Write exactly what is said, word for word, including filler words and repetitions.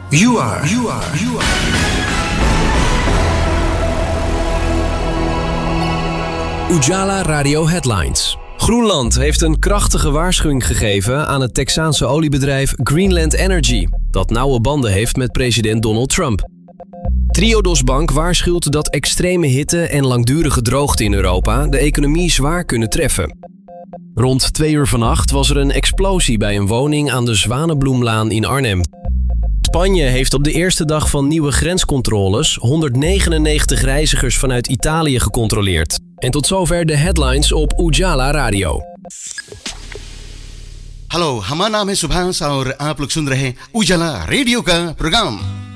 You are. You are. You are. Ujala Radio Headlines. Groenland heeft een krachtige waarschuwing gegeven aan het Texaanse oliebedrijf Greenland Energy, dat nauwe banden heeft met president Donald Trump. Triodos Bank waarschuwt dat extreme hitte en langdurige droogte in Europa de economie zwaar kunnen treffen. Rond twee uur vannacht was er een explosie bij een woning aan de Zwanenbloemlaan in Arnhem. Spanje heeft op de eerste dag van nieuwe grenscontroles honderdnegenennegentig reizigers vanuit Italië gecontroleerd. En tot zover de headlines op Ujala Radio. Hello, हमारा नाम है सुभाष और आप लोग सुन रहे हैं उजाला रेडियो का प्रोग्राम।